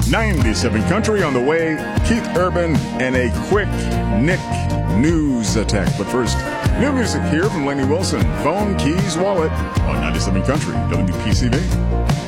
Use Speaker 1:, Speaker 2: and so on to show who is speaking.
Speaker 1: 97 Country on the way. Keith Urban and a quick Nick news attack. But first, new music here from Lainey Wilson. Phone, Keys, Wallet on 97 Country, WPCV.